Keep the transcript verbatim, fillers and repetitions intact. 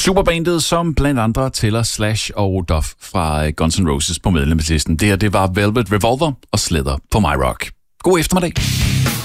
Superbandet, som blandt andre tæller Slash og Duff fra Guns N' Roses på medlemslisten. Det her, det var Velvet Revolver og Slither på My Rock. God eftermiddag.